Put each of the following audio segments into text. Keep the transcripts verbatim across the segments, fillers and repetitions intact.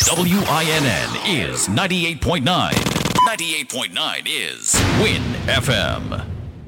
W I N N is ninety-eight point nine. ninety-eight point nine is Win F M.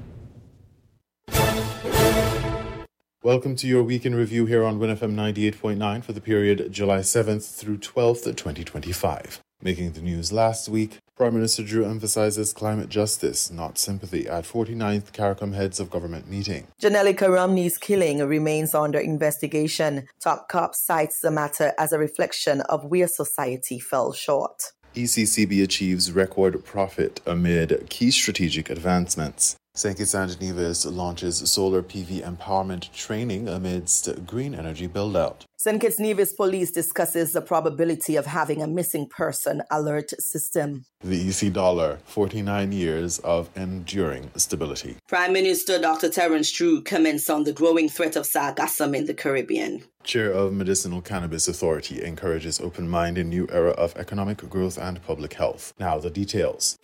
Welcome to your week in review here on Win F M ninety-eight point nine for the period July seventh through twelfth, twenty twenty-five. Making the news last week, Prime Minister Drew emphasizes climate justice, not sympathy, at forty-ninth CARICOM Heads of Government meeting. Janelle Romney's killing remains under investigation. Top cop cites the matter as a reflection of where society fell short. E C C B achieves record profit amid key strategic advancements. Saint Kitts and Nevis launches solar P V empowerment training amidst green energy build-out. Saint Kitts Nevis Police discusses the probability of having a missing person alert system. The E C dollar, forty-nine years of enduring stability. Prime Minister Doctor Terence Drew comments on the growing threat of sargassum in the Caribbean. Chair of Medicinal Cannabis Authority encourages open mind in new era of economic growth and public health. Now the details.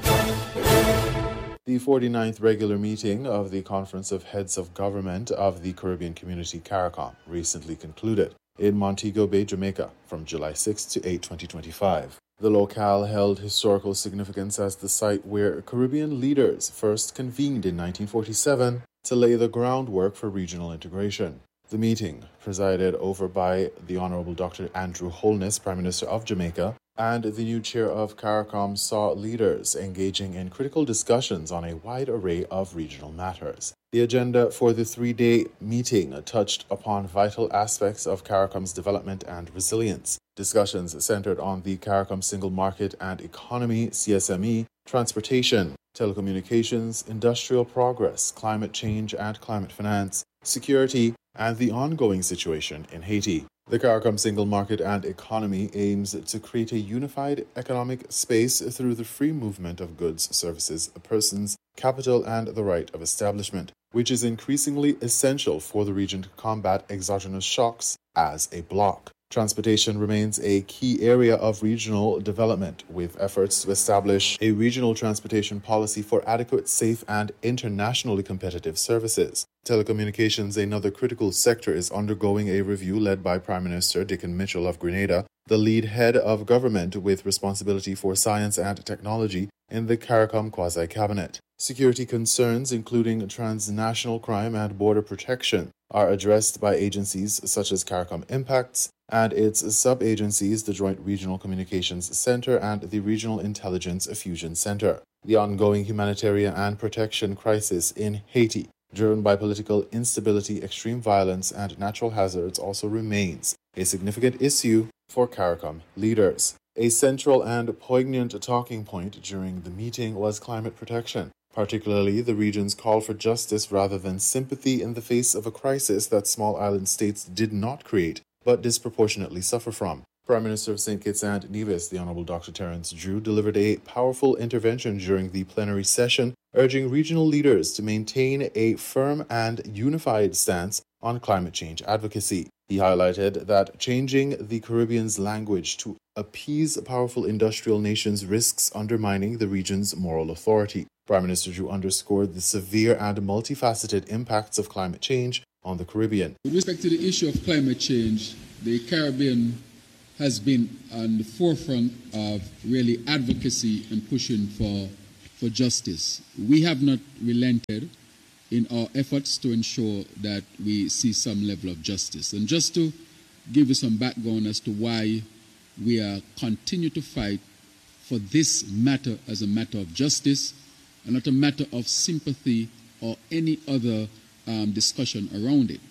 The forty-ninth regular meeting of the Conference of Heads of Government of the Caribbean Community CARICOM recently concluded in Montego Bay, Jamaica, from July sixth to eighth, twenty twenty-five. The locale held historical significance as the site where Caribbean leaders first convened in nineteen forty-seven to lay the groundwork for regional integration. The meeting, presided over by the Honorable Doctor Andrew Holness, Prime Minister of Jamaica, and the new chair of CARICOM, saw leaders engaging in critical discussions on a wide array of regional matters. The agenda for the three-day meeting touched upon vital aspects of CARICOM's development and resilience. Discussions centered on the CARICOM Single Market and Economy, C S M E, transportation, telecommunications, industrial progress, climate change and climate finance, security, and the ongoing situation in Haiti. The CARICOM Single Market and Economy aims to create a unified economic space through the free movement of goods, services, persons, capital, and the right of establishment, which is increasingly essential for the region to combat exogenous shocks as a bloc. Transportation remains a key area of regional development, with efforts to establish a regional transportation policy for adequate, safe, and internationally competitive services. Telecommunications, another critical sector, is undergoing a review led by Prime Minister Dickon Mitchell of Grenada, the lead head of government with responsibility for science and technology in the CARICOM quasi-cabinet. Security concerns, including transnational crime and border protection, are addressed by agencies such as CARICOM Impacts and its sub-agencies, the Joint Regional Communications Center and the Regional Intelligence Fusion Center. The ongoing humanitarian and protection crisis in Haiti, driven by political instability, extreme violence, and natural hazards, also remains a significant issue for CARICOM leaders. A central and poignant talking point during the meeting was climate protection, particularly the region's call for justice rather than sympathy in the face of a crisis that small island states did not create, but disproportionately suffer from. Prime Minister of Saint Kitts and Nevis, the Honorable Doctor Terence Drew, delivered a powerful intervention during the plenary session, urging regional leaders to maintain a firm and unified stance on climate change advocacy. He highlighted that changing the Caribbean's language to appease powerful industrial nations risks undermining the region's moral authority. Prime Minister Drew underscored the severe and multifaceted impacts of climate change on the Caribbean. With respect to the issue of climate change, the Caribbean has been on the forefront of really advocacy and pushing for, for justice. We have not relented in our efforts to ensure that we see some level of justice. And just to give you some background as to why we are continue to fight for this matter as a matter of justice and not a matter of sympathy or any other um, discussion around it.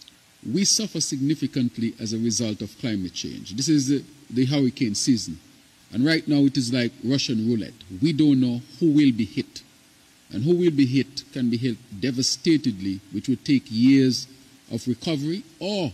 We suffer significantly as a result of climate change. This is the, the hurricane season. And right now it is like Russian roulette. We don't know who will be hit. And who will be hit can be hit devastatedly, which would take years of recovery, or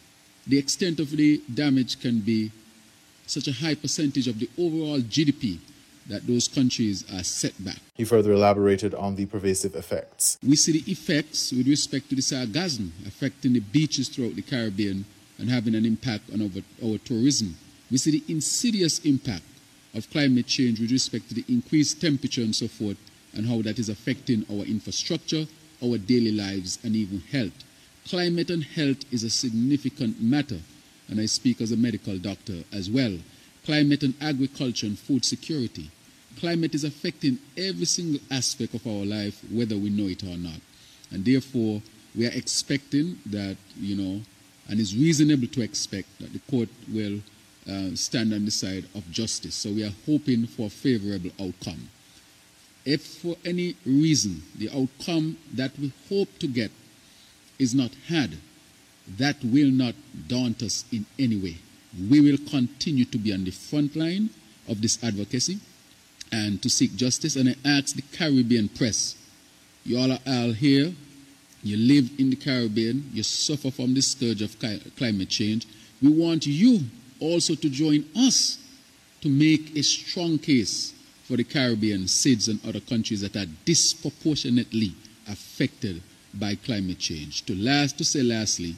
the extent of the damage can be such a high percentage of the overall G D P that those countries are set back. He further elaborated on the pervasive effects. We see the effects with respect to the sargassum affecting the beaches throughout the Caribbean and having an impact on our, our tourism. We see the insidious impact of climate change with respect to the increased temperature and so forth, and how that is affecting our infrastructure, our daily lives, and even health. Climate and health is a significant matter, and I speak as a medical doctor as well. climate and agriculture and food security. Climate is affecting every single aspect of our life, whether we know it or not. And therefore, we are expecting that, you know, and it's reasonable to expect that the court will uh, stand on the side of justice. So we are hoping for a favorable outcome. If for any reason the outcome that we hope to get is not had, that will not daunt us in any way. We will continue to be on the front line of this advocacy and to seek justice. And I ask the Caribbean press, you all are all here, you live in the Caribbean, you suffer from the scourge of climate change. We want you also to join us to make a strong case for the Caribbean, S I D S and other countries that are disproportionately affected by climate change. To last, to say lastly,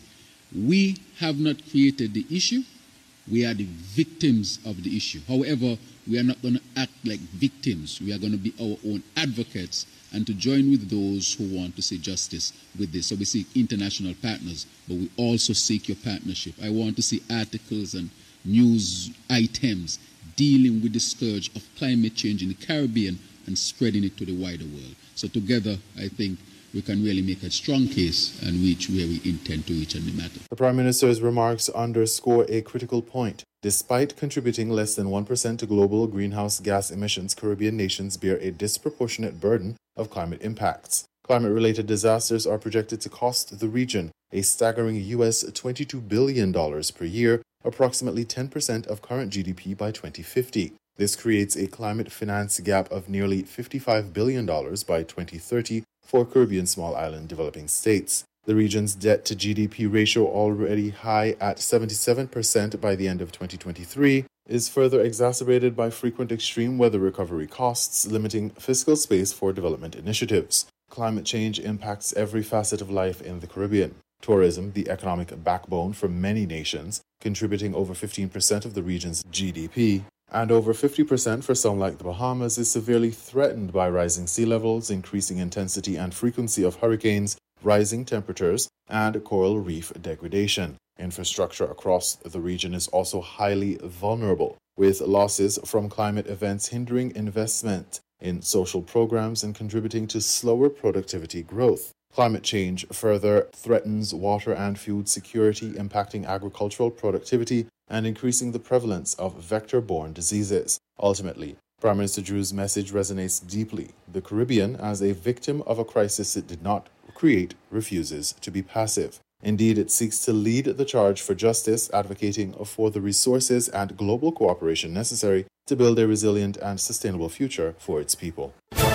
we have not created the issue. We are the victims of the issue. However, we are not going to act like victims. We are going to be our own advocates and to join with those who want to see justice with this. So we seek international partners, but we also seek your partnership. I want to see articles and news items dealing with the scourge of climate change in the Caribbean and spreading it to the wider world. So together, I think, we can really make a strong case and reach where we intend to reach on the matter. The Prime Minister's remarks underscore a critical point. Despite contributing less than one percent to global greenhouse gas emissions, Caribbean nations bear a disproportionate burden of climate impacts. Climate-related disasters are projected to cost the region a staggering U S twenty-two billion dollars per year, approximately ten percent of current G D P by twenty fifty. This creates a climate finance gap of nearly fifty-five billion dollars by twenty thirty for Caribbean small island developing states. The region's debt-to-G D P ratio, already high at seventy-seven percent by the end of twenty twenty-three, is further exacerbated by frequent extreme weather recovery costs, limiting fiscal space for development initiatives. Climate change impacts every facet of life in the Caribbean. Tourism, the economic backbone for many nations, contributing over fifteen percent of the region's G D P, and over fifty percent for some like the Bahamas, is severely threatened by rising sea levels, increasing intensity and frequency of hurricanes, rising temperatures, and coral reef degradation. Infrastructure across the region is also highly vulnerable, with losses from climate events hindering investment in social programs and contributing to slower productivity growth. Climate change further threatens water and food security, impacting agricultural productivity and increasing the prevalence of vector-borne diseases. Ultimately, Prime Minister Drew's message resonates deeply. The Caribbean, as a victim of a crisis it did not create, refuses to be passive. Indeed, it seeks to lead the charge for justice, advocating for the resources and global cooperation necessary to build a resilient and sustainable future for its people.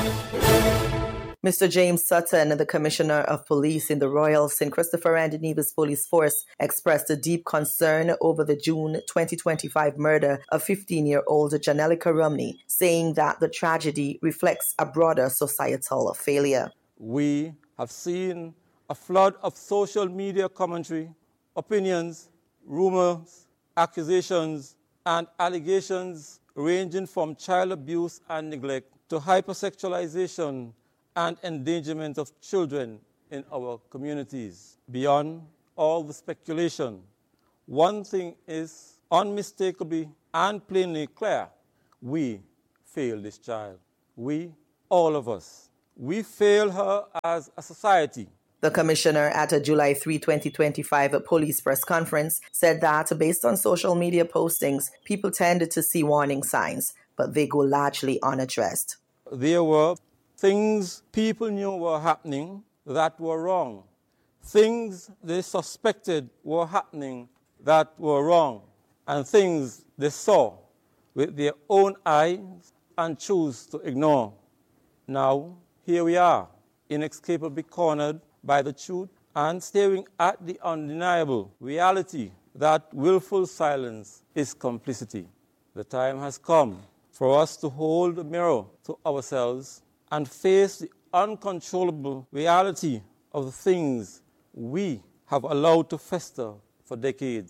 Mister James Sutton, the Commissioner of Police in the Royal Saint Christopher and Nevis Police Force, expressed a deep concern over the June twenty twenty-five murder of fifteen-year-old Janelica Romney, saying that the tragedy reflects a broader societal failure. We have seen a flood of social media commentary, opinions, rumors, accusations, and allegations ranging from child abuse and neglect to hypersexualization and endangerment of children in our communities. Beyond all the speculation, one thing is unmistakably and plainly clear: we failed this child. We, all of us. We fail her as a society. The commissioner at a July third, twenty twenty-five police press conference said that based on social media postings, people tended to see warning signs, but they go largely unaddressed. There were things people knew were happening that were wrong. Things they suspected were happening that were wrong. And things they saw with their own eyes and chose to ignore. Now, here we are, inextricably cornered by the truth and staring at the undeniable reality that willful silence is complicity. The time has come for us to hold the mirror to ourselves and face the uncontrollable reality of the things we have allowed to fester for decades.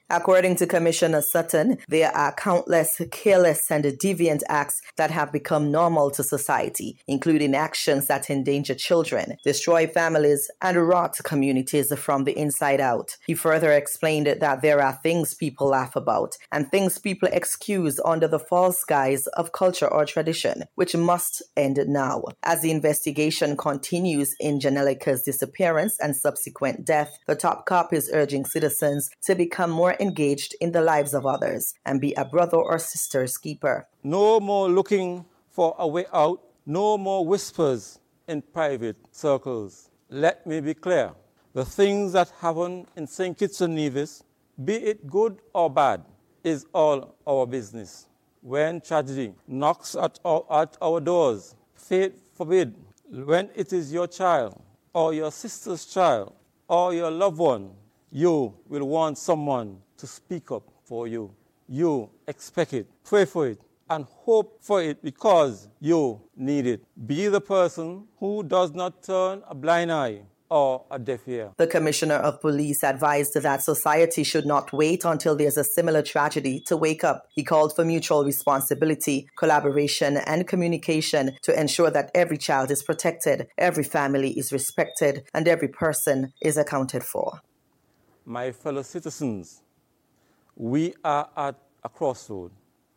According to Commissioner Sutton, there are countless careless and deviant acts that have become normal to society, including actions that endanger children, destroy families, and rot communities from the inside out. He further explained that there are things people laugh about and things people excuse under the false guise of culture or tradition, which must end now. As the investigation continues in Janelica's disappearance and subsequent death, the top cop is urging citizens to become more engaged in the lives of others and be a brother or sister's keeper. No more looking for a way out, no more whispers in private circles. Let me be clear. The things that happen in Saint Kitts and Nevis, be it good or bad, is all our business. When tragedy knocks at our, at our doors, fate forbid, when it is your child or your sister's child or your loved one, you will want someone to speak up for you. You expect it, pray for it, and hope for it because you need it. Be the person who does not turn a blind eye or a deaf ear. The Commissioner of Police advised that society should not wait until there's a similar tragedy to wake up. He called for mutual responsibility, collaboration, and communication to ensure that every child is protected, every family is respected, and every person is accounted for. My fellow citizens, we are at a crossroad.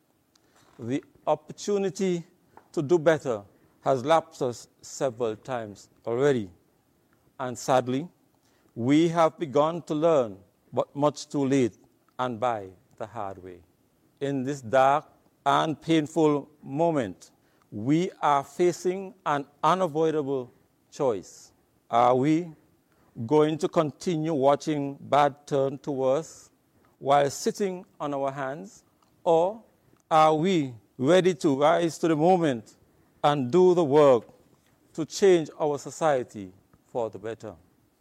The opportunity to do better has lapsed us several times already. And sadly, we have begun to learn, but much too late and by the hard way. In this dark and painful moment, we are facing an unavoidable choice. Are we going to continue watching bad turn to worse while sitting on our hands? Or are we ready to rise to the moment and do the work to change our society for the better?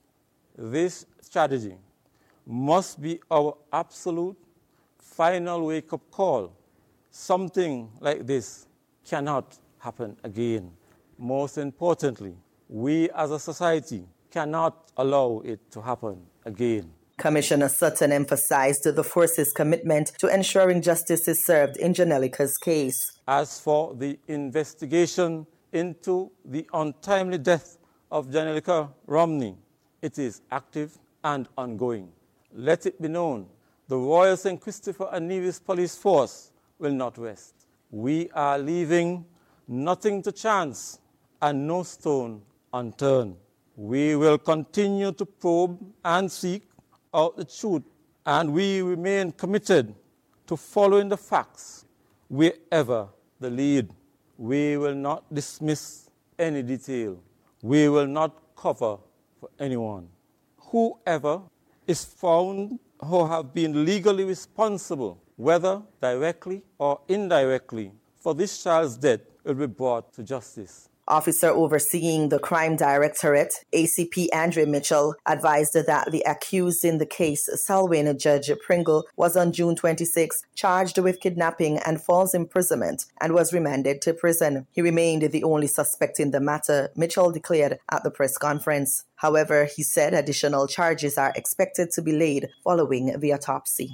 This strategy must be our absolute final wake-up call. Something like this cannot happen again. Most importantly, we as a society cannot allow it to happen again. Commissioner Sutton emphasized the force's commitment to ensuring justice is served in Janelica's case. As for the investigation into the untimely death of Janelica Romney, it is active and ongoing. Let it be known, the Royal Saint Christopher and Nevis Police Force will not rest. We are leaving nothing to chance and no stone unturned. We will continue to probe and seek out the truth, and we remain committed to following the facts wherever they lead. We will not dismiss any detail. We will not cover for anyone. Whoever is found who have been legally responsible, whether directly or indirectly, for this child's death will be brought to justice. Officer overseeing the Crime Directorate, A C P Andre Mitchell, advised that the accused in the case, Selwyn Judge Pringle, was on June twenty-sixth charged with kidnapping and false imprisonment and was remanded to prison. He remained the only suspect in the matter, Mitchell declared at the press conference. However, he said additional charges are expected to be laid following the autopsy.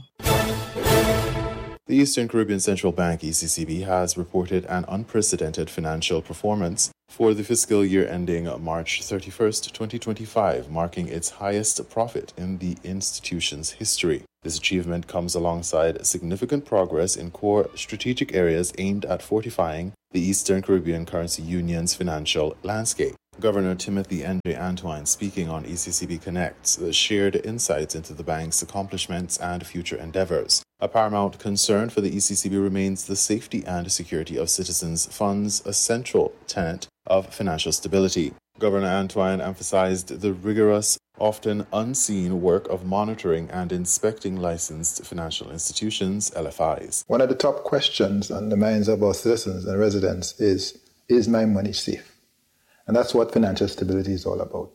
The Eastern Caribbean Central Bank, E C C B, has reported an unprecedented financial performance for the fiscal year ending March thirty-first, twenty twenty-five, marking its highest profit in the institution's history. This achievement comes alongside significant progress in core strategic areas aimed at fortifying the Eastern Caribbean Currency Union's financial landscape. Governor Timothy Andre Antoine, speaking on E C C B Connects, shared insights into the bank's accomplishments and future endeavors. A paramount concern for the E C C B remains the safety and security of citizens' funds, a central tenet of financial stability. Governor Antoine emphasized the rigorous, often unseen work of monitoring and inspecting licensed financial institutions, L F Is. One of the top questions on the minds of our citizens and residents is, is my money safe? And that's what financial stability is all about.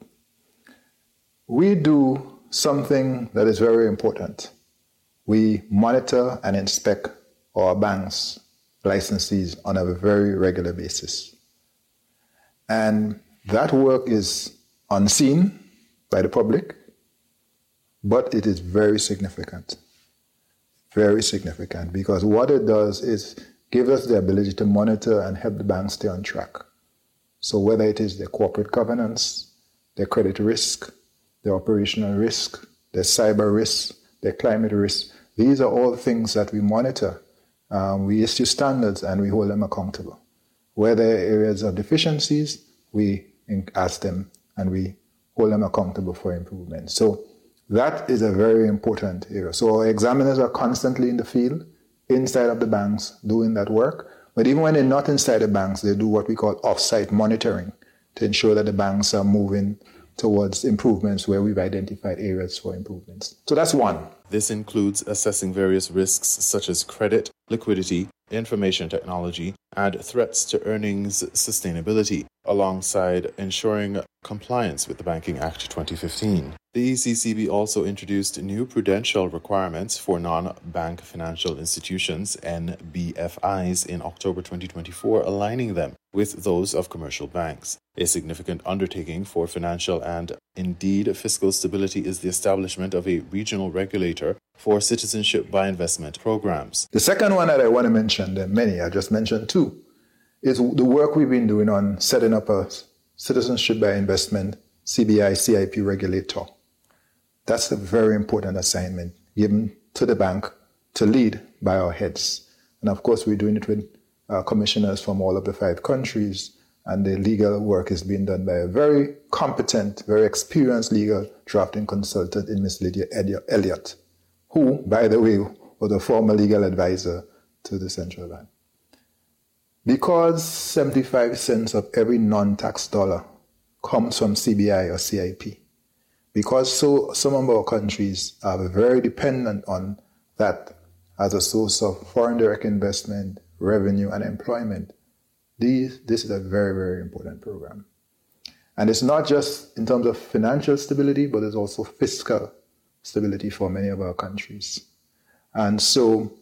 We do something that is very important. We monitor and inspect our banks' licensees on a very regular basis. And that work is unseen by the public, but it is very significant. very significant, because what it does is give us the ability to monitor and help the banks stay on track. So whether it is their corporate governance, their credit risk, their operational risk, their cyber risk, their climate risk, these are all things that we monitor. Um, we issue standards and we hold them accountable. Where there are areas of deficiencies, we ask them and we hold them accountable for improvement. So that is a very important area. So our examiners are constantly in the field, inside of the banks, doing that work. But even when they're not inside the banks, they do what we call off-site monitoring to ensure that the banks are moving towards improvements where we've identified areas for improvements. So that's one. This includes assessing various risks such as credit, liquidity, information technology, and threats to earnings sustainability, alongside ensuring compliance with the Banking Act twenty fifteen. The E C C B also introduced new prudential requirements for non-bank financial institutions, N B F Is, in October twenty twenty-four, aligning them with those of commercial banks. A significant undertaking for financial and, indeed, fiscal stability is the establishment of a regional regulator for citizenship by investment programs. The second one that I want to mention, there are many, I just mentioned two, is the work we've been doing on setting up a citizenship by investment, C B I, C I P regulator. That's a very important assignment given to the bank to lead by our heads. And of course, we're doing it with uh, commissioners from all of the five countries, and the legal work is being done by a very competent, very experienced legal drafting consultant in Miss Lydia Elliott, who, by the way, was a former legal advisor to the central bank. Because seventy-five cents of every non-tax dollar comes from C B I or C I P, because so some of our countries are very dependent on that as a source of foreign direct investment, revenue, and employment, these, this is a very, very important program. And it's not just in terms of financial stability, but it's also fiscal stability for many of our countries. And so,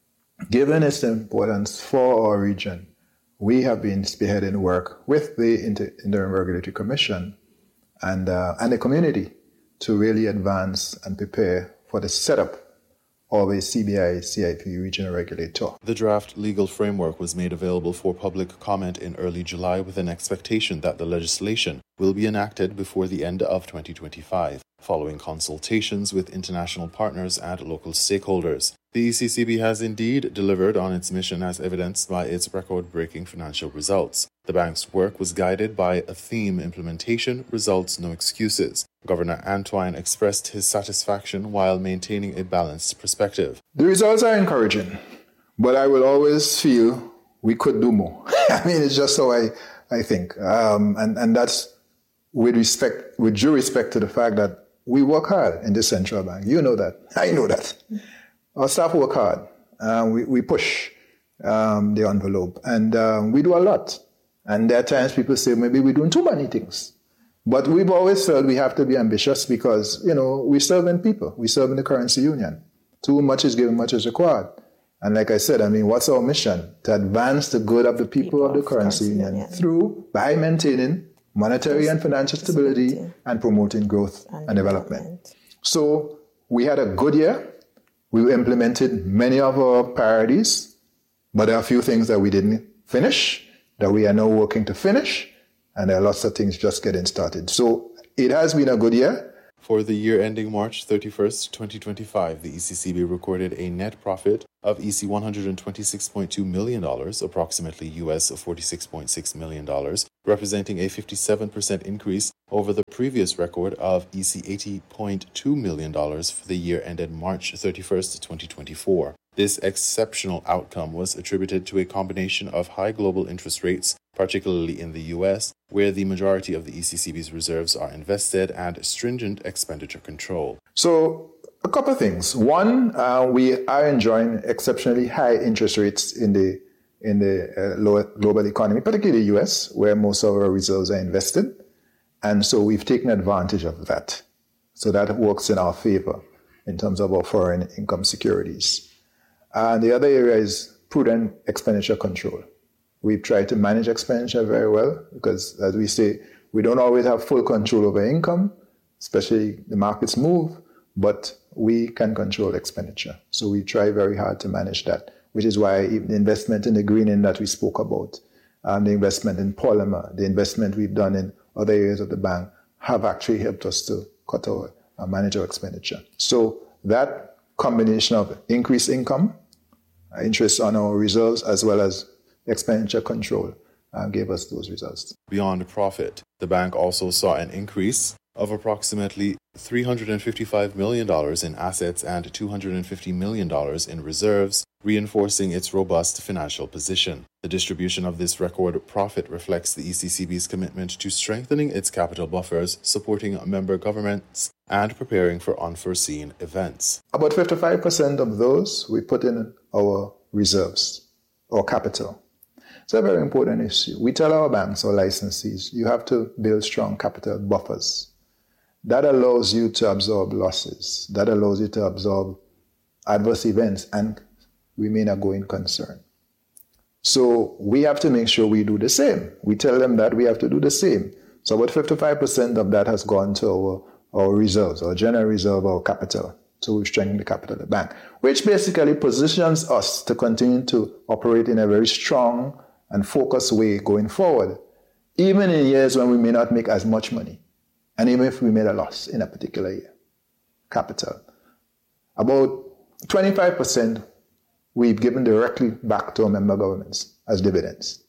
given its importance for our region, we have been spearheading work with the Inter- Interim Regulatory Commission and, uh, and the community to really advance and prepare for the setup of a C B I C I P regional regulator. The draft legal framework was made available for public comment in early July, with an expectation that the legislation will be enacted before the end of twenty twenty-five, following consultations with international partners and local stakeholders. The E C C B has indeed delivered on its mission, as evidenced by its record-breaking financial results. The bank's work was guided by a theme: implementation, results, no excuses. Governor Antoine expressed his satisfaction while maintaining a balanced perspective. The results are encouraging, but I will always feel we could do more. I mean, it's just how I, I think. Um, and, and that's with respect, with due respect to the fact that we work hard in the central bank. You know that. I know that. Our staff work hard. Uh, we, we push um, the envelope, and um, we do a lot. And there are times people say maybe we're doing too many things. But we've always felt we have to be ambitious because, you know, we're serving people. We're serving the currency union. Too much is given, much is required. And like I said, I mean, what's our mission? To advance the good of the people, people of the currency union, union through, by maintaining monetary and financial stability, stability and promoting growth and, and development. development. So we had a good year. We implemented many of our priorities, but there are a few things that we didn't finish, that we are now working to finish. And there are lots of things just getting started. So it has been a good year. For the year ending March thirty-first, twenty twenty-five, the E C C B recorded a net profit of E C one hundred twenty-six point two million dollars, approximately U S forty-six point six million dollars, representing a fifty-seven percent increase over the previous record of E C eighty point two million dollars for the year ended March thirty-first, twenty twenty-four. This exceptional outcome was attributed to a combination of high global interest rates, particularly in the U S, where the majority of the E C C B's reserves are invested, and stringent expenditure control. So, a couple of things. One, uh, we are enjoying exceptionally high interest rates in the in the uh, lower global economy, particularly the U S, where most of our reserves are invested. And so we've taken advantage of that. So that works in our favor in terms of our foreign income securities. And the other area is prudent expenditure control. We've tried to manage expenditure very well because, as we say, we don't always have full control over income, especially the markets move, but we can control expenditure. So we try very hard to manage that, which is why the investment in the greening that we spoke about, um, the investment in polymer, the investment we've done in other areas of the bank have actually helped us to cut our, uh, manage our expenditure. So that combination of increased income, uh, interest on our reserves, as well as expenditure control uh, gave us those results. Beyond profit, the bank also saw an increase of approximately three hundred fifty-five million dollars in assets and two hundred fifty million dollars in reserves, reinforcing its robust financial position. The distribution of this record profit reflects the E C C B's commitment to strengthening its capital buffers, supporting member governments, and preparing for unforeseen events. About fifty-five percent of those we put in our reserves or capital. It's a very important issue. We tell our banks or licensees, you have to build strong capital buffers. That allows you to absorb losses. That allows you to absorb adverse events and remain a going concern. So we have to make sure we do the same. We tell them that we have to do the same. So about fifty-five percent of that has gone to our, our reserves, our general reserve, our capital. So we've strengthened the capital of the bank, which basically positions us to continue to operate in a very strong and focused way going forward, even in years when we may not make as much money. And even if we made a loss in a particular year, capital. About twenty-five percent we've given directly back to our member governments as dividends.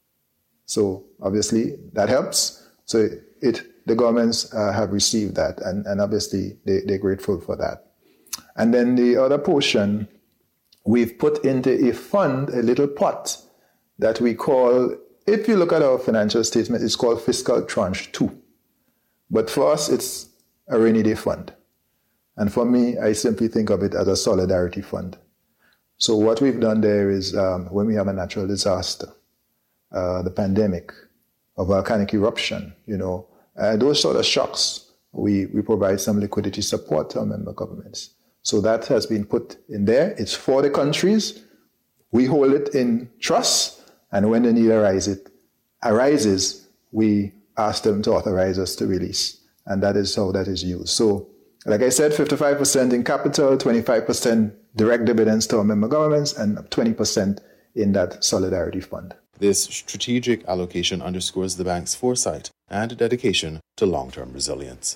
So obviously that helps. So it, it the governments uh, have received that, and, and obviously they, they're grateful for that. And then the other portion, we've put into a fund, a little pot that we call, if you look at our financial statement, it's called Fiscal Tranche two. But for us, it's a rainy day fund. And for me, I simply think of it as a solidarity fund. So what we've done there is um, when we have a natural disaster, uh, the pandemic, a volcanic eruption, you know, uh, those sort of shocks, we, we provide some liquidity support to our member governments. So that has been put in there. It's for the countries. We hold it in trust. And when the need arises, arises, we ask them to authorize us to release. And that is how that is used. So, like I said, fifty-five percent in capital, twenty-five percent direct dividends to our member governments, and twenty percent in that solidarity fund. This strategic allocation underscores the bank's foresight and dedication to long-term resilience.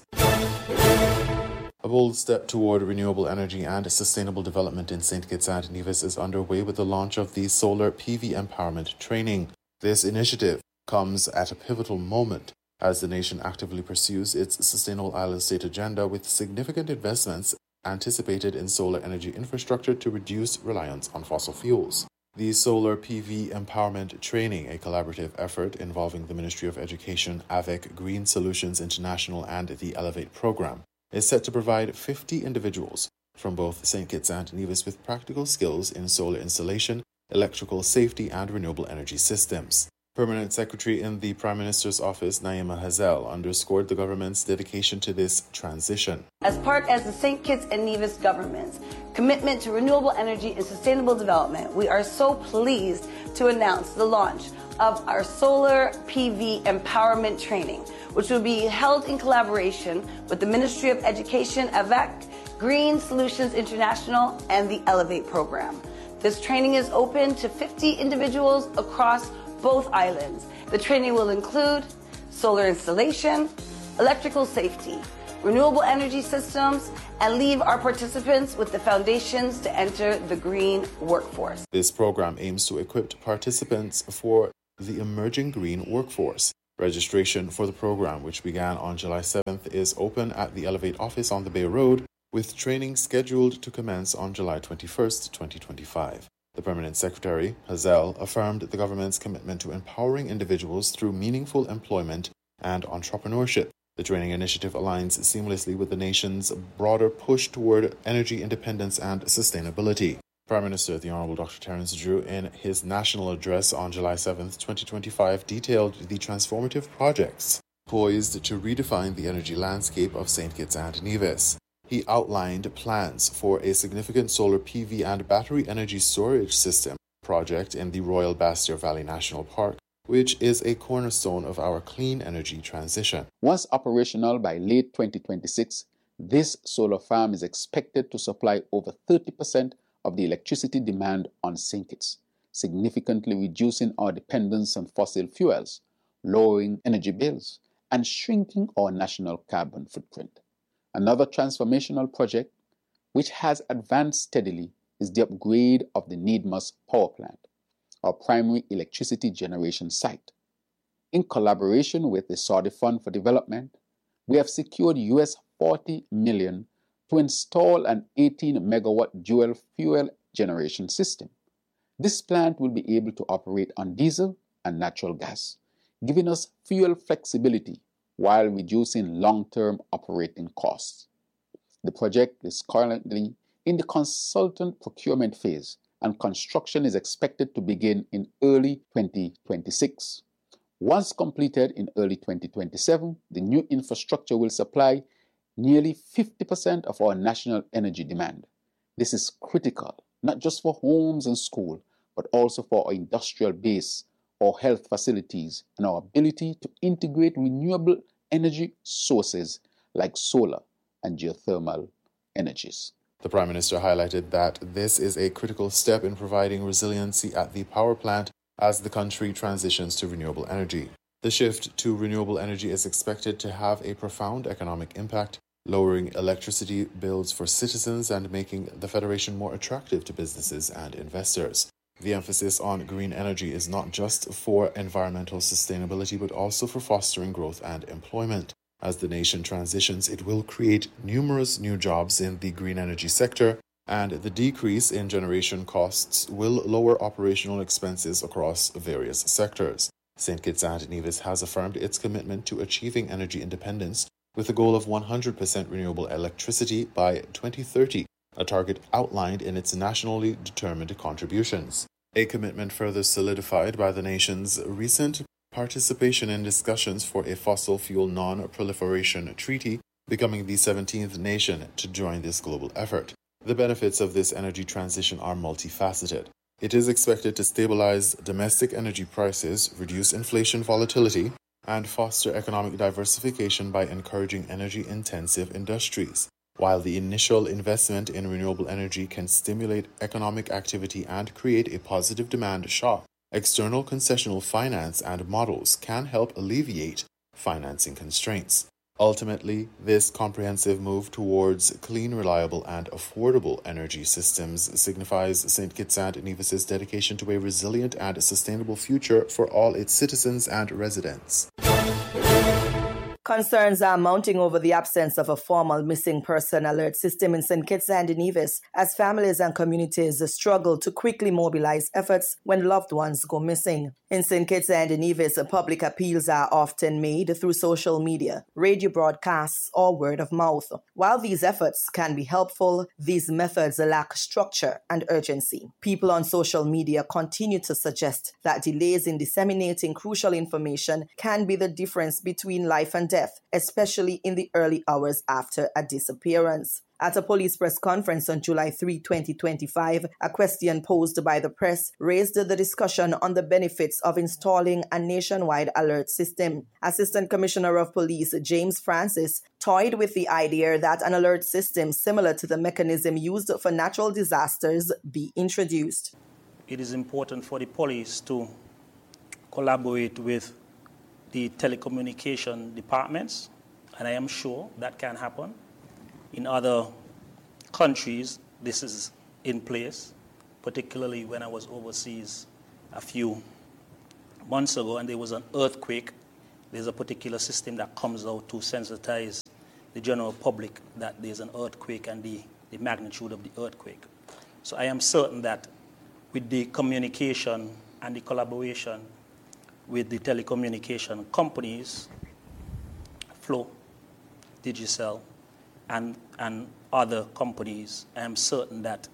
A bold step toward renewable energy and sustainable development in Saint Kitts and Nevis is underway with the launch of the Solar P V Empowerment Training. This initiative comes at a pivotal moment as the nation actively pursues its Sustainable Island State agenda with significant investments anticipated in solar energy infrastructure to reduce reliance on fossil fuels. The Solar P V Empowerment Training, a collaborative effort involving the Ministry of Education, A V E C, Green Solutions International, and the Elevate program, is set to provide fifty individuals from both Saint Kitts and Nevis with practical skills in solar installation, electrical safety, and renewable energy systems. Permanent Secretary in the Prime Minister's Office, Naima Hazel, underscored the government's dedication to this transition. As part of the Saint Kitts and Nevis government's commitment to renewable energy and sustainable development, we are so pleased to announce the launch of our Solar P V Empowerment Training, which will be held in collaboration with the Ministry of Education, A V E C, Green Solutions International, and the Elevate program. This training is open to fifty individuals across both islands. The training will include solar installation, electrical safety, renewable energy systems, and leave our participants with the foundations to enter the green workforce. This program aims to equip participants for the emerging green workforce. Registration for the program, which began on July seventh, is open at the Elevate office on the Bay Road, with training scheduled to commence on July twenty-first, twenty twenty-five. The Permanent Secretary, Hazel, affirmed the government's commitment to empowering individuals through meaningful employment and entrepreneurship. The training initiative aligns seamlessly with the nation's broader push toward energy independence and sustainability. Prime Minister, the Honourable Doctor Terence Drew, in his national address on July seventh, twenty twenty-five, detailed the transformative projects poised to redefine the energy landscape of Saint Kitts and Nevis. He outlined plans for a significant solar P V and battery energy storage system project in the Royal Bastère Valley National Park, which is a cornerstone of our clean energy transition. Once operational by late twenty twenty-six, This solar farm is expected to supply over thirty percent of the electricity demand on Saint Kitts, significantly reducing our dependence on fossil fuels, lowering energy bills, and shrinking our national carbon footprint. Another transformational project which has advanced steadily is the upgrade of the Needmus Power Plant, our primary electricity generation site. In collaboration with the Saudi Fund for Development, we have secured U S forty million dollars to install an eighteen megawatt dual fuel generation system. This plant will be able to operate on diesel and natural gas, giving us fuel flexibility while reducing long-term operating costs. The project is currently in the consultant procurement phase, and construction is expected to begin in early twenty twenty-six. Once completed in early twenty twenty-seven, the new infrastructure will supply nearly fifty percent of our national energy demand. This is critical, not just for homes and schools, but also for our industrial base, our health facilities, and our ability to integrate renewable energy sources like solar and geothermal energies. The Prime Minister highlighted that this is a critical step in providing resiliency at the power plant as the country transitions to renewable energy. The shift to renewable energy is expected to have a profound economic impact, lowering electricity bills for citizens and making the Federation more attractive to businesses and investors. The emphasis on green energy is not just for environmental sustainability, but also for fostering growth and employment. As the nation transitions, it will create numerous new jobs in the green energy sector, and the decrease in generation costs will lower operational expenses across various sectors. Saint Kitts and Nevis has affirmed its commitment to achieving energy independence with a goal of one hundred percent renewable electricity by twenty thirty, a target outlined in its nationally determined contributions. A commitment further solidified by the nation's recent participation in discussions for a fossil fuel non-proliferation treaty, becoming the seventeenth nation to join this global effort. The benefits of this energy transition are multifaceted. It is expected to stabilize domestic energy prices, reduce inflation volatility, and foster economic diversification by encouraging energy-intensive industries. While the initial investment in renewable energy can stimulate economic activity and create a positive demand shock, external concessional finance and models can help alleviate financing constraints. Ultimately, this comprehensive move towards clean, reliable, and affordable energy systems signifies Saint Kitts and Nevis's dedication to a resilient and sustainable future for all its citizens and residents. Concerns are mounting over the absence of a formal missing person alert system in Saint Kitts and Nevis as families and communities struggle to quickly mobilize efforts when loved ones go missing. In Saint Kitts and Nevis, public appeals are often made through social media, radio broadcasts, or word of mouth. While these efforts can be helpful, these methods lack structure and urgency. People on social media continue to suggest that delays in disseminating crucial information can be the difference between life and death, especially in the early hours after a disappearance. At a police press conference on July third, twenty twenty-five, a question posed by the press raised the discussion on the benefits of installing a nationwide alert system. Assistant Commissioner of Police James Francis toyed with the idea that an alert system similar to the mechanism used for natural disasters be introduced. It is important for the police to collaborate with the telecommunication departments, and I am sure that can happen. In other countries, this is in place, particularly when I was overseas a few months ago and there was an earthquake. There's a particular system that comes out to sensitize the general public that there's an earthquake and the, the magnitude of the earthquake. So I am certain that with the communication and the collaboration with the telecommunication companies, Flow, Digicel, and, and other companies, I am certain that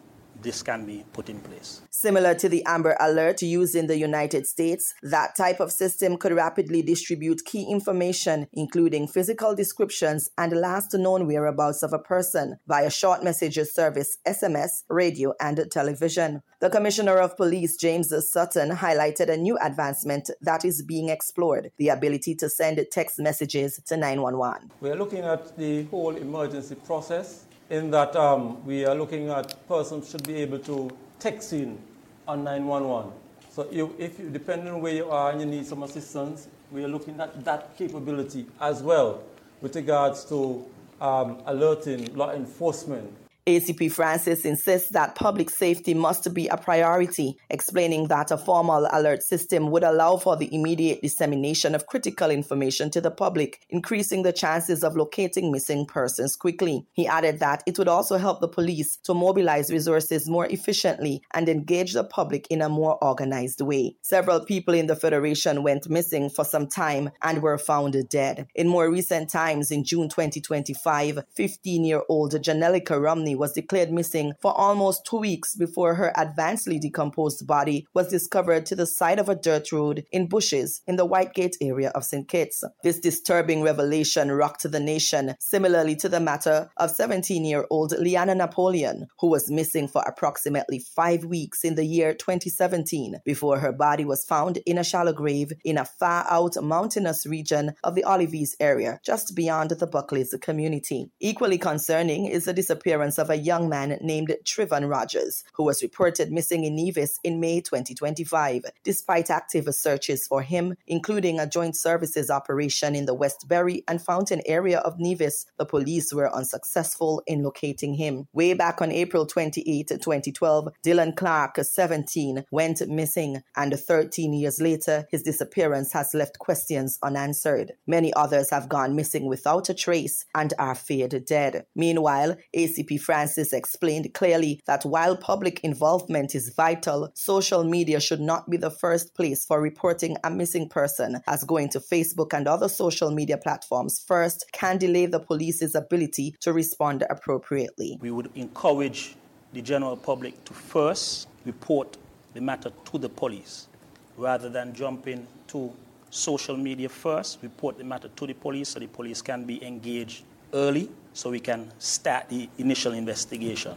this can be put in place. Similar to the Amber Alert used in the United States, that type of system could rapidly distribute key information, including physical descriptions and last known whereabouts of a person, via short messages service, S M S, radio, and television. The Commissioner of Police, James Sutton, highlighted a new advancement that is being explored, the ability to send text messages to nine one one. We are looking at the whole emergency process in that um, we are looking at persons should be able to text in on nine one one. So you, if you, depending on where you are and you need some assistance, we are looking at that capability as well with regards to um, alerting law enforcement. A C P Francis insists that public safety must be a priority, explaining that a formal alert system would allow for the immediate dissemination of critical information to the public, increasing the chances of locating missing persons quickly. He added that it would also help the police to mobilize resources more efficiently and engage the public in a more organized way. Several people in the Federation went missing for some time and were found dead. In more recent times, in June twenty twenty-five, fifteen-year-old Janelica Romney was declared missing for almost two weeks before her advancedly decomposed body was discovered to the side of a dirt road in bushes in the Whitegate area of Saint Kitts. This disturbing revelation rocked the nation, similarly to the matter of seventeen-year-old Liana Napoleon, who was missing for approximately five weeks in the year twenty seventeen before her body was found in a shallow grave in a far-out mountainous region of the Olives area, just beyond the Buckleys community. Equally concerning is the disappearance of of a young man named Trivon Rogers, who was reported missing in Nevis in May twenty twenty-five. Despite active searches for him, including a joint services operation in the Westbury and Fountain area of Nevis, the police were unsuccessful in locating him. Way back on April twenty-eighth, twenty twelve, Dylan Clark, seventeen, went missing, and thirteen years later, his disappearance has left questions unanswered. Many others have gone missing without a trace and are feared dead. Meanwhile, A C P Francis explained clearly that while public involvement is vital, social media should not be the first place for reporting a missing person, as going to Facebook and other social media platforms first can delay the police's ability to respond appropriately. We would encourage the general public to first report the matter to the police, rather than jumping to social media first. Report the matter to the police so the police can be engaged early, so we can start the initial investigation.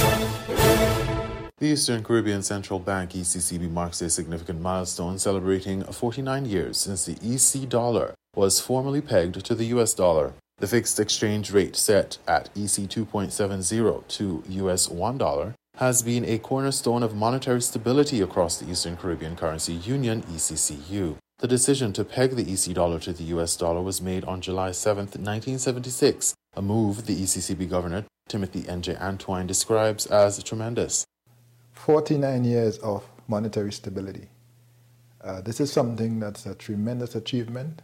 The Eastern Caribbean Central Bank, E C C B, marks a significant milestone, celebrating forty-nine years since the E C dollar was formally pegged to the U S dollar. The fixed exchange rate set at E C two point seven zero to U S one dollar has been a cornerstone of monetary stability across the Eastern Caribbean Currency Union, E C C U. The decision to peg the E C dollar to the U S dollar was made on July seventh, nineteen seventy-six, a move the E C C B Governor, Timothy N J Antoine, describes as tremendous. forty-nine years of monetary stability. Uh, this is something that's a tremendous achievement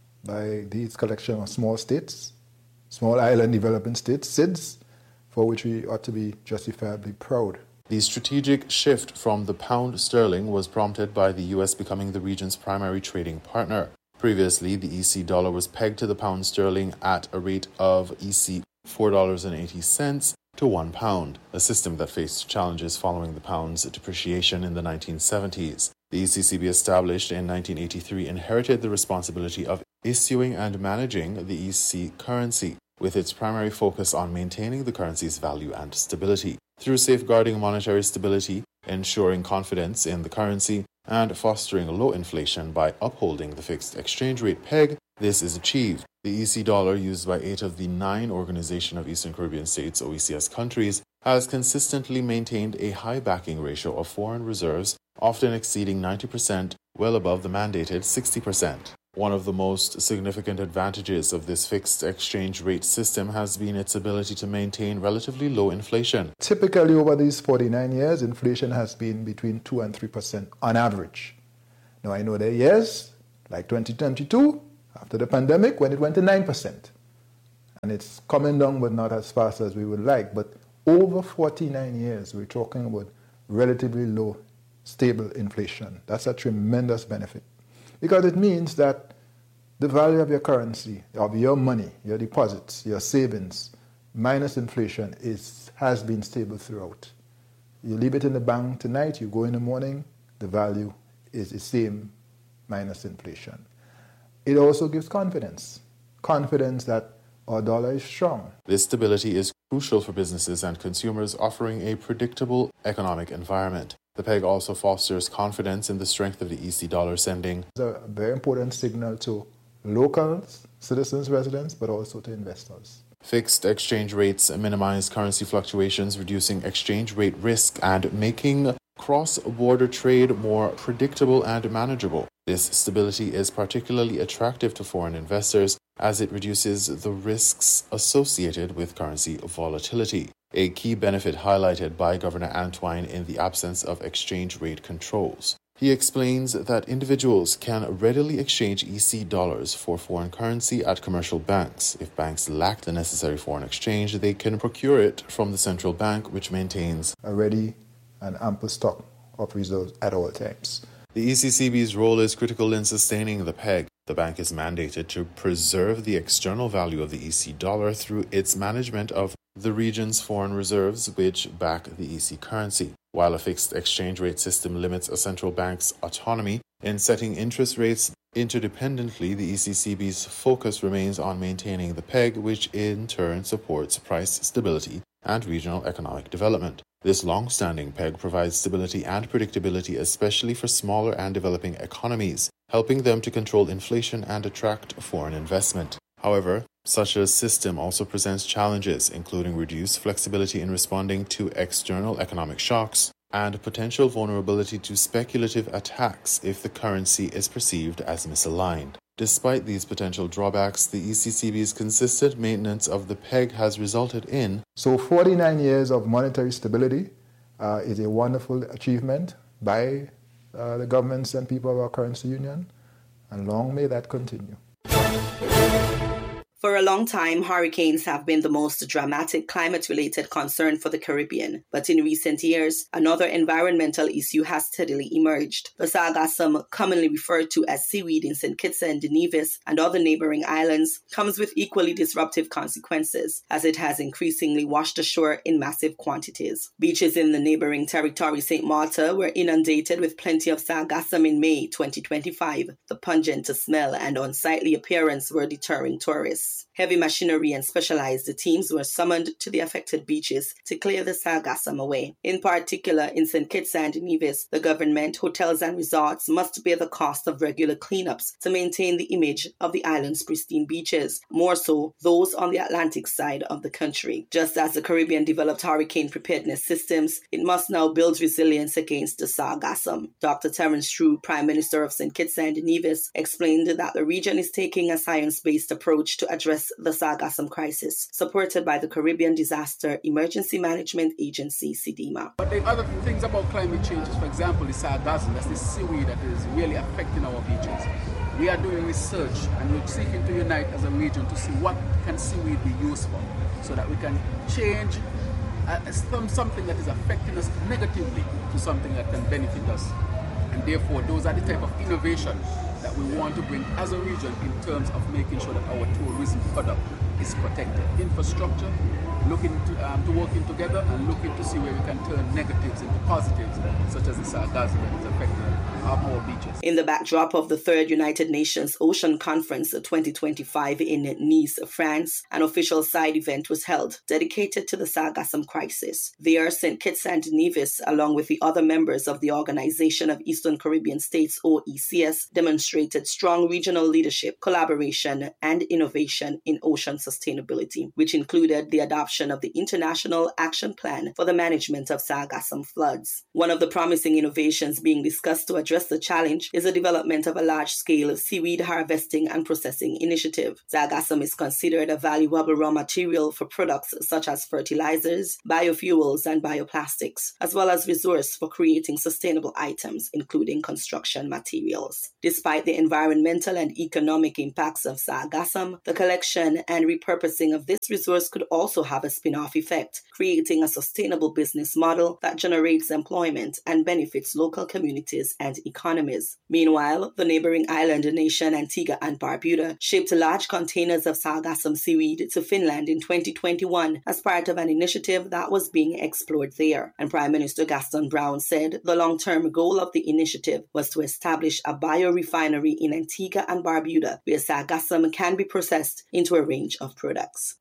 by these collection of small states, small island developing states, S I Ds, for which we ought to be justifiably proud. The strategic shift from the pound sterling was prompted by the U S becoming the region's primary trading partner. Previously, the E C dollar was pegged to the pound sterling at a rate of E C four dollars and eighty cents to one pound, a system that faced challenges following the pound's depreciation in the nineteen seventies. The E C C B, established in nineteen eighty-three, inherited the responsibility of issuing and managing the E C currency, with its primary focus on maintaining the currency's value and stability. Through safeguarding monetary stability, ensuring confidence in the currency, and fostering low inflation by upholding the fixed exchange rate peg, this is achieved. The E C dollar, used by eight of the nine Organization of Eastern Caribbean States O E C S countries, has consistently maintained a high backing ratio of foreign reserves, often exceeding ninety percent, well above the mandated sixty percent. One of the most significant advantages of this fixed exchange rate system has been its ability to maintain relatively low inflation. Typically, over these forty-nine years, inflation has been between two and three percent on average. Now, I know there are years, like twenty twenty-two, after the pandemic, when it went to nine percent. And it's coming down, but not as fast as we would like. But over forty-nine years, we're talking about relatively low, stable inflation. That's a tremendous benefit, because it means that the value of your currency, of your money, your deposits, your savings, minus inflation, is has been stable throughout. You leave it in the bank tonight, you go in the morning, the value is the same minus inflation. It also gives confidence, confidence that our dollar is strong. This stability is crucial for businesses and consumers, offering a predictable economic environment. The peg also fosters confidence in the strength of the E C dollar, sending It's a very important signal to locals, citizens, residents, but also to investors. Fixed exchange rates minimize currency fluctuations, reducing exchange rate risk and making cross-border trade more predictable and manageable. This stability is particularly attractive to foreign investors as it reduces the risks associated with currency volatility, a key benefit highlighted by Governor Antwine in the absence of exchange rate controls. He explains that individuals can readily exchange E C dollars for foreign currency at commercial banks. If banks lack the necessary foreign exchange, they can procure it from the central bank, which maintains a ready and ample stock of reserves at all times. The E C C B's role is critical in sustaining the peg. The bank is mandated to preserve the external value of the E C dollar through its management of the region's foreign reserves, which back the E C currency. While a fixed exchange rate system limits a central bank's autonomy in setting interest rates interdependently, the E C C B's focus remains on maintaining the peg, which in turn supports price stability and regional economic development. This long-standing peg provides stability and predictability, especially for smaller and developing economies, helping them to control inflation and attract foreign investment. However, such a system also presents challenges, including reduced flexibility in responding to external economic shocks and potential vulnerability to speculative attacks if the currency is perceived as misaligned. Despite these potential drawbacks, the E C C B's consistent maintenance of the peg has resulted in So forty-nine years of monetary stability uh, is a wonderful achievement by uh, the governments and people of our currency union, and long may that continue. For a long time, hurricanes have been the most dramatic climate-related concern for the Caribbean. But in recent years, another environmental issue has steadily emerged. The sargassum, commonly referred to as seaweed in Saint Kitts and Nevis and other neighboring islands, comes with equally disruptive consequences, as it has increasingly washed ashore in massive quantities. Beaches in the neighboring territory Saint Martha were inundated with plenty of sargassum in May twenty twenty-five. The pungent smell and unsightly appearance were deterring tourists. Heavy machinery and specialized teams were summoned to the affected beaches to clear the sargassum away. In particular, in Saint Kitts and Nevis, the government, hotels and resorts must bear the cost of regular cleanups to maintain the image of the island's pristine beaches, more so those on the Atlantic side of the country. Just as the Caribbean developed hurricane preparedness systems, it must now build resilience against the sargassum. Doctor Terence True, Prime Minister of Saint Kitts and Nevis, explained that the region is taking a science-based approach to address the sargassum crisis, supported by the Caribbean Disaster Emergency Management Agency, CDEMA. But the other things about climate change is, for example, the sargassum, that's the seaweed that is really affecting our beaches. We are doing research and we're seeking to unite as a region to see what can seaweed be used for, so that we can change uh, some, something that is affecting us negatively to something that can benefit us. And therefore, those are the type of innovation that we want to bring as a region in terms of making sure that our tourism product is protected. Infrastructure, looking to, um, to working together and looking to see where we can turn negatives into positives, such as the sargassum that is affecting our beaches. In the backdrop of the third United Nations Ocean Conference twenty twenty-five in Nice, France, an official side event was held dedicated to the sargassum crisis. There, Saint Kitts and Nevis, along with the other members of the Organization of Eastern Caribbean States, O E C S, demonstrated strong regional leadership, collaboration, and innovation in ocean sustainability, which included the adoption of the International Action Plan for the Management of Sargassum Floods. One of the promising innovations being discussed to address the challenge is the development of a large-scale seaweed harvesting and processing initiative. Sargassum is considered a valuable raw material for products such as fertilizers, biofuels, and bioplastics, as well as resource for creating sustainable items, including construction materials. Despite the environmental and economic impacts of sargassum, the collection and repurposing of this resource could also have a spin-off effect, creating a sustainable business model that generates employment and benefits local communities and economies. Meanwhile, the neighboring island nation Antigua and Barbuda shipped large containers of sargassum seaweed to Finland in twenty twenty-one as part of an initiative that was being explored there. And Prime Minister Gaston Brown said the long-term goal of the initiative was to establish a biorefinery in Antigua and Barbuda where sargassum can be processed into a range of products.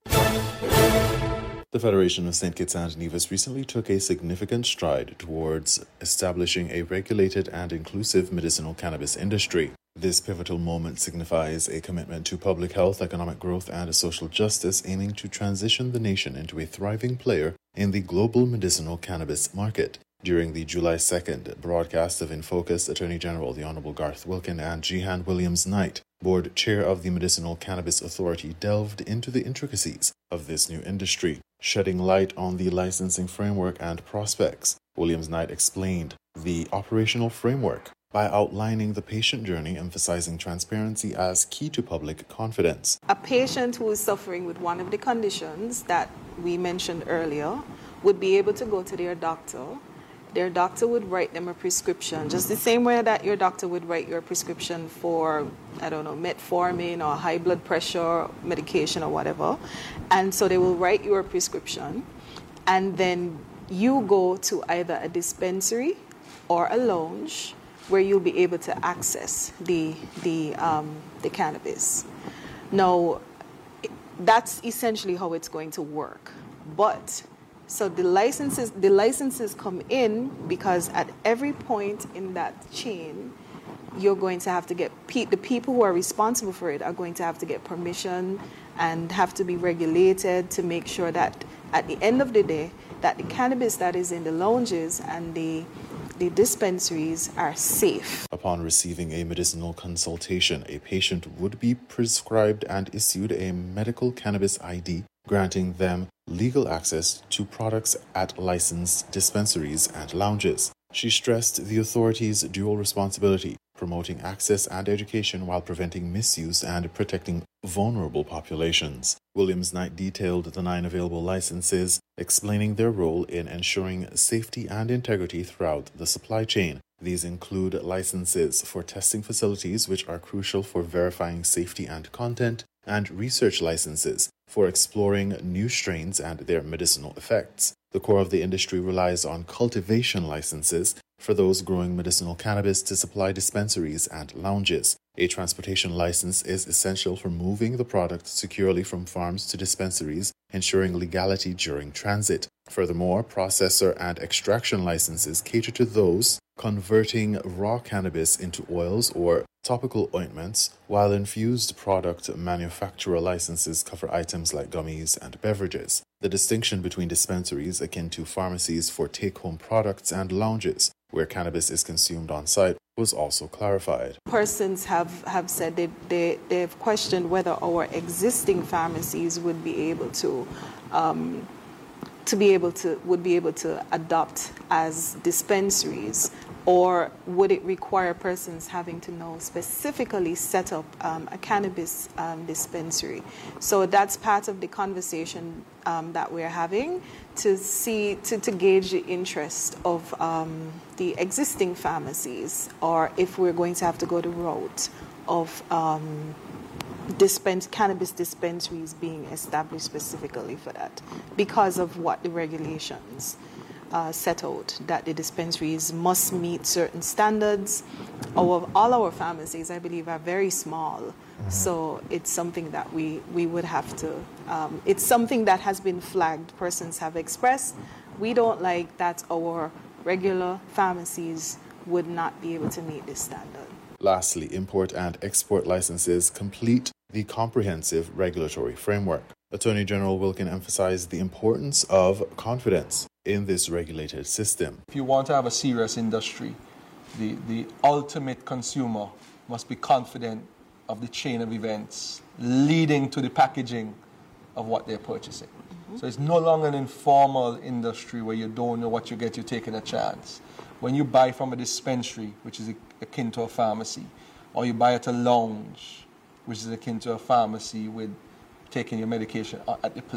The Federation of Saint Kitts and Nevis recently took a significant stride towards establishing a regulated and inclusive medicinal cannabis industry. This pivotal moment signifies a commitment to public health, economic growth, and social justice, aiming to transition the nation into a thriving player in the global medicinal cannabis market. During the July second broadcast of In Focus, Attorney General the Honorable Garth Wilkin and Jehan Williams-Knight, Board Chair of the Medicinal Cannabis Authority, delved into the intricacies of this new industry, shedding light on the licensing framework and prospects. Williams-Knight explained the operational framework by outlining the patient journey, emphasizing transparency as key to public confidence. A patient who is suffering with one of the conditions that we mentioned earlier would be able to go to their doctor. Their doctor would write them a prescription, just the same way that your doctor would write your prescription for, I don't know, metformin or high blood pressure medication or whatever. And so they will write you a prescription, and then you go to either a dispensary or a lounge where you'll be able to access the, the, um, the cannabis. Now, that's essentially how it's going to work. But So the licenses, the licenses come in because at every point in that chain, you're going to have to get, pe- the people who are responsible for it are going to have to get permission and have to be regulated to make sure that at the end of the day, that the cannabis that is in the lounges and the the dispensaries are safe. Upon receiving a medicinal consultation, a patient would be prescribed and issued a medical cannabis I D, granting them legal access to products at licensed dispensaries and lounges. She stressed the authority's dual responsibility, promoting access and education while preventing misuse and protecting vulnerable populations. Williams-Knight detailed the nine available licenses, explaining their role in ensuring safety and integrity throughout the supply chain. These include licenses for testing facilities, which are crucial for verifying safety and content, and research licenses for exploring new strains and their medicinal effects. The core of the industry relies on cultivation licenses for those growing medicinal cannabis to supply dispensaries and lounges. A transportation license is essential for moving the product securely from farms to dispensaries, ensuring legality during transit. Furthermore, processor and extraction licenses cater to those converting raw cannabis into oils or topical ointments, while infused product manufacturer licenses cover items like gummies and beverages. The distinction between dispensaries, akin to pharmacies for take-home products, and lounges, where cannabis is consumed on site, was also clarified. Persons have, have said that they, they've questioned whether our existing pharmacies would be able to um, to be able to would be able to adopt as dispensaries, or would it require persons having to know specifically set up um, a cannabis um, dispensary? So that's part of the conversation um, that we're having to see to, to gauge the interest of um, the existing pharmacies, or if we're going to have to go the route of um, dispense cannabis dispensaries being established specifically for that, because of what the regulations uh, set out, that the dispensaries must meet certain standards. Our, all our pharmacies, I believe, are very small, mm-hmm. so it's something that we, we would have to, um, it's something that has been flagged. Persons have expressed, we don't like that our regular pharmacies would not be able to meet this standard. Lastly, import and export licenses complete the comprehensive regulatory framework. Attorney General Wilkin emphasized the importance of confidence in this regulated system. If you want to have a serious industry, the, the ultimate consumer must be confident of the chain of events leading to the packaging of what they're purchasing. Mm-hmm. So it's no longer an informal industry where you don't know what you get, you're taking a chance. When you buy from a dispensary, which is akin to a pharmacy, or you buy at a lounge, which is akin to a pharmacy with taking your medication at the place,